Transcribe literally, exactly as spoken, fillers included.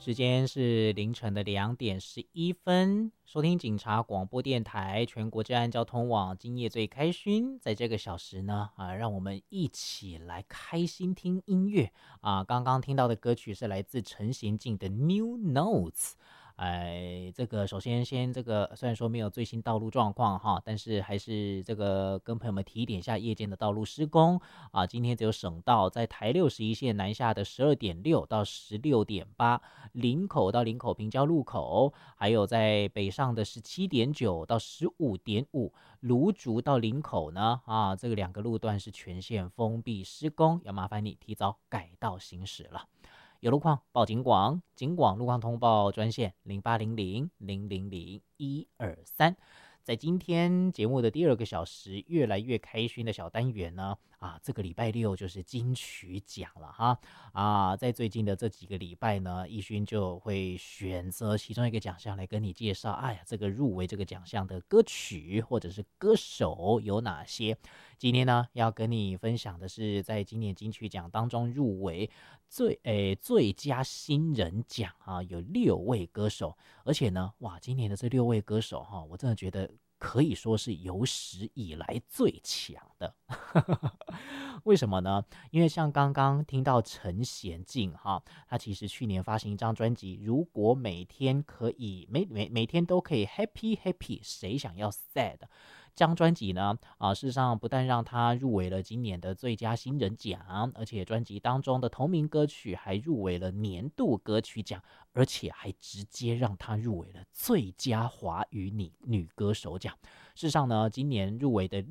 时间是凌晨的两点十一分，收听警察广播电台全国治安交通网，今夜最开心。在这个小时呢，啊，让我们一起来开心听音乐啊。刚刚听到的歌曲是来自陈娴静的《New Notes》。哎，这个首先先这个虽然说没有最新道路状况哈，但是还是这个跟朋友们提点一下夜间的道路施工啊。今天只有省道在台六十一线南下的十二点六到十六点八，林口到林口平交路口，还有在北上的十七点九到十五点五，芦竹到林口呢啊，这个两个路段是全线封闭施工，要麻烦你提早改道行驶了。有路况报警广，警广路况通报专线零八零零零零零一二三。在今天节目的第二个小时，越来越开心的小单元呢，啊，这个礼拜六就是金曲奖了哈，啊，在最近的这几个礼拜呢，奕勋就会选择其中一个奖项来跟你介绍，哎呀，这个入围这个奖项的歌曲或者是歌手有哪些。今天呢，要跟你分享的是，在今年金曲奖当中入围最诶最佳新人奖啊，有六位歌手，而且呢，哇，今年的这六位歌手哈，我真的觉得可以说是有史以来最强的。为什么呢？因为像刚刚听到陈娴静哈，她其实去年发行一张专辑，如果每天可以每每每天都可以 happy happy， 谁想要 sad？这张专辑呢，啊，事实上不但让他入围了今年的最佳新人奖，而且专辑当中的同名歌曲还入围了年度歌曲奖，而且还直接让他入围了最佳华语女女歌手奖。事实上呢，今年入围的